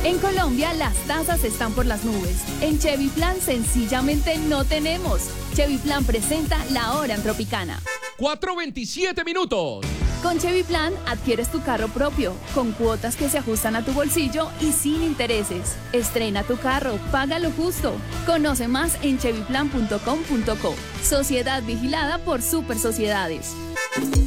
En Colombia las tasas están por las nubes. En Chevy Plan sencillamente no tenemos. Chevy Plan presenta La Hora en Tropicana. 4:27 minutos. Con Chevy Plan adquieres tu carro propio, con cuotas que se ajustan a tu bolsillo y sin intereses. Estrena tu carro, paga lo justo. Conoce más en chevyplan.com.co. Sociedad vigilada por Super Sociedades.